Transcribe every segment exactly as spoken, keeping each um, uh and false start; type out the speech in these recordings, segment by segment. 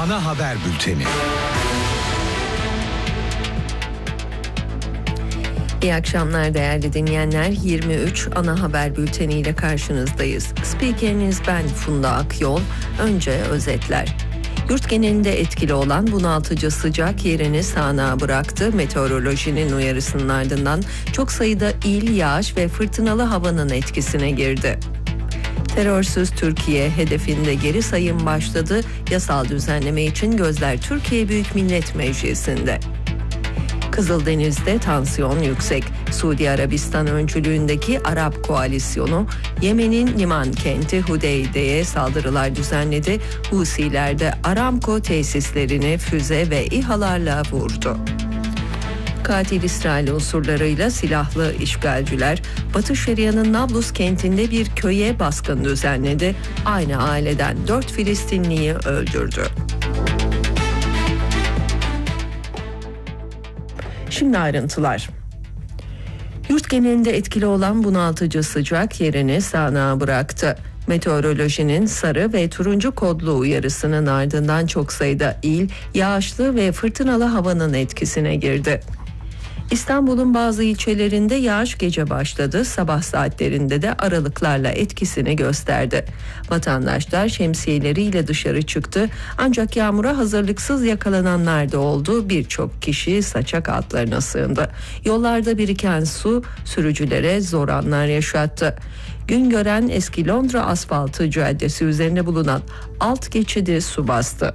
Ana haber bülteni. İyi akşamlar değerli dinleyenler. yirmi üç ana haber bülteniyle karşınızdayız. Spikeriniz ben Funda Akyol. Önce özetler. Yurt genelinde etkili olan bunaltıcı sıcak yerini sağanağa bıraktı. Meteorolojinin uyarısının ardından çok sayıda il, yağış ve fırtınalı havanın etkisine girdi. Terörsüz Türkiye hedefinde geri sayım başladı. Yasal düzenleme için gözler Türkiye Büyük Millet Meclisi'nde. Kızıldeniz'de tansiyon yüksek. Suudi Arabistan öncülüğündeki Arap Koalisyonu Yemen'in liman kenti Hudeyde'ye saldırılar düzenledi. Husiler de Aramco tesislerini füze ve İHA'larla vurdu. Katil İsrail unsurlarıyla silahlı işgalciler Batı Şeria'nın Nablus kentinde bir köye baskın düzenledi. Aynı aileden dört Filistinliyi öldürdü. Şimdi ayrıntılar. Yurt genelinde etkili olan bunaltıcı sıcak yerini sağanağa bıraktı. Meteorolojinin sarı ve turuncu kodlu uyarısının ardından çok sayıda il, yağışlı ve fırtınalı havanın etkisine girdi. İstanbul'un bazı ilçelerinde yağış gece başladı, sabah saatlerinde de aralıklarla etkisini gösterdi. Vatandaşlar şemsiyeleriyle dışarı çıktı ancak yağmura hazırlıksız yakalananlar da oldu. Birçok kişi saçak altlarına sığındı. Yollarda biriken su sürücülere zor anlar yaşattı. Güngören eski Londra asfaltı caddesi üzerinde bulunan alt geçidi su bastı.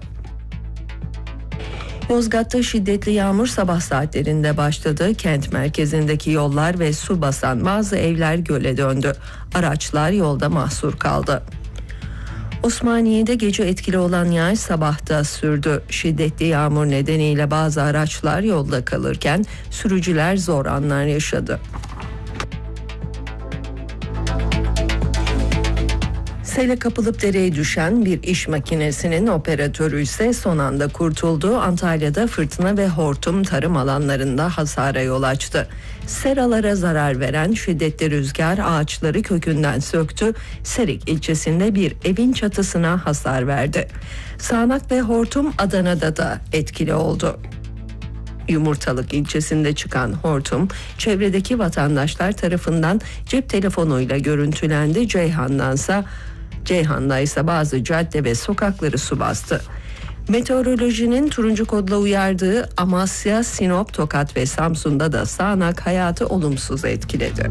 Yozgat'ta şiddetli yağmur sabah saatlerinde başladı. Kent merkezindeki yollar ve su basan bazı evler göle döndü. Araçlar yolda mahsur kaldı. Osmaniye'de gece etkili olan yağış sabahta sürdü. Şiddetli yağmur nedeniyle bazı araçlar yolda kalırken sürücüler zor anlar yaşadı. Sele kapılıp dereye düşen bir iş makinesinin operatörü ise son anda kurtuldu. Antalya'da fırtına ve hortum tarım alanlarında hasara yol açtı. Seralara zarar veren şiddetli rüzgar ağaçları kökünden söktü. Serik ilçesinde bir evin çatısına hasar verdi. Sağanak ve hortum Adana'da da etkili oldu. Yumurtalık ilçesinde çıkan hortum çevredeki vatandaşlar tarafından cep telefonuyla görüntülendi. Ceyhan'dansa Ceyhan'da ise bazı cadde ve sokakları su bastı. Meteorolojinin turuncu kodla uyardığı Amasya, Sinop, Tokat ve Samsun'da da sağanak hayatı olumsuz etkiledi.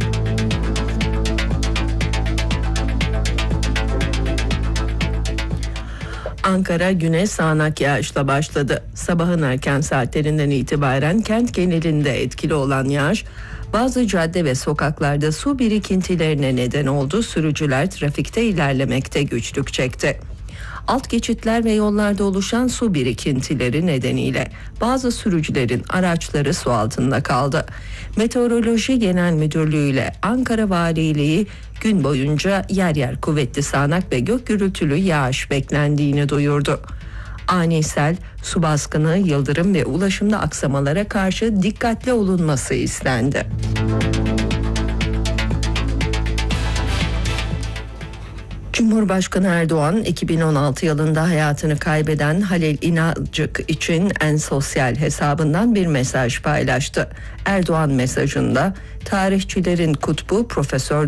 Ankara güne sağanak yağışla başladı. Sabahın erken saatlerinden itibaren kent genelinde etkili olan yağış bazı cadde ve sokaklarda su birikintilerine neden oldu. Sürücüler trafikte ilerlemekte güçlük çekti. Alt geçitler ve yollarda oluşan su birikintileri nedeniyle bazı sürücülerin araçları su altında kaldı. Meteoroloji Genel Müdürlüğü ile Ankara Valiliği gün boyunca yer yer kuvvetli sağanak ve gök gürültülü yağış beklendiğini duyurdu. Ani sel, su baskını, yıldırım ve ulaşımda aksamalara karşı dikkatli olunması istendi. Cumhurbaşkanı Erdoğan iki bin on altı yılında hayatını kaybeden Halil İnalcık için En Sosyal hesabından bir mesaj paylaştı. Erdoğan mesajında tarihçilerin kutbu Profesör